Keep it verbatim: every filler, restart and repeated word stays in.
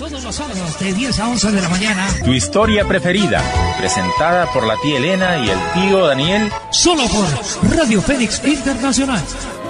Todos los sábados de diez a once de la mañana. Tu historia preferida, presentada por la tía Elena y el tío Daniel. Solo por Radio Fénix Internacional.